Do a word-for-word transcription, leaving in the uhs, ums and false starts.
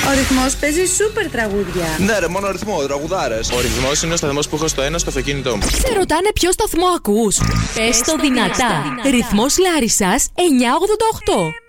Ο ρυθμός παίζει σούπερ τραγούδια. Ναι, ρε, μόνο ρυθμό, τραγουδάρες. Ο ρυθμός είναι ο σταθμός που έχω στο ένα στο αυτοκίνητό μου. Σε ρωτάνε ποιο σταθμό ακούς. Πες το δυνατά. Ρυθμός Λάρισσας εννιακόσια ογδόντα οκτώ.